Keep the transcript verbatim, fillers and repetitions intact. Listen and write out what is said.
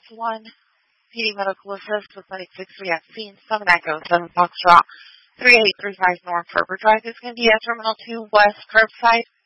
one, P D Medical Assist with Medic six three Vaccine, seven Echo, seven Foxtrot, three eight three five North Ferber Drive. It's going to be at Terminal two West, curbside.